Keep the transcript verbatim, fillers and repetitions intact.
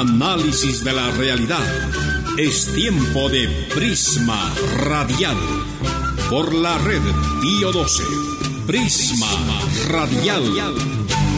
Análisis de la realidad. Es tiempo de Prisma Radial. Por la red Pío doce. Prisma Radial.